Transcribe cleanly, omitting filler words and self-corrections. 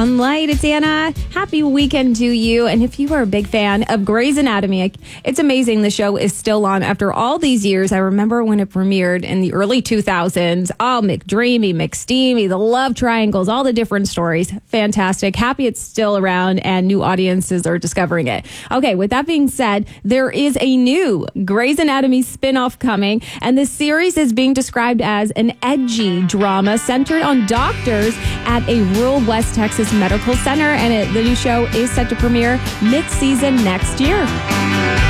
on Light. It's Anna. Happy weekend to you. And if you are a big fan of Grey's Anatomy, it's amazing the show is still on after all these years. I remember when it premiered in the early 2000s. Oh, McDreamy, McSteamy, the love triangles, all the different stories. Fantastic. Happy it's still around and new audiences are discovering it. Okay, with that being said, there is a new Grey's Anatomy spinoff coming, and this series is being described as an edgy drama centered on doctors at a rural West Texas medical center, and the new show is set to premiere mid-season next year.